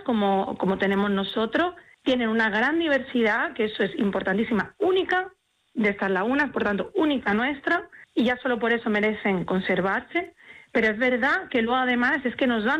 como tenemos nosotros, tienen una gran diversidad, que eso es importantísima, única de estas lagunas, por tanto, única nuestra, y ya solo por eso merecen conservarse. Pero es verdad que luego además es que nos dan